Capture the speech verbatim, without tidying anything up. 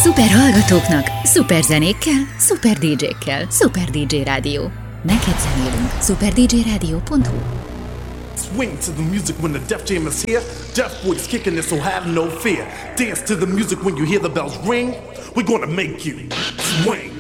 Szuper hallgatóknak, szuper zenékkel, szuper dé dzsékkel. Szuper dé dzsé Rádió. Neked zenélünk. szuper dé dzsé rádió pont hu. Swing to the music when the Def Jam is here. Def Boys kicking it, so have no fear. Dance to the music when you hear the bells ring. We're gonna make you swing.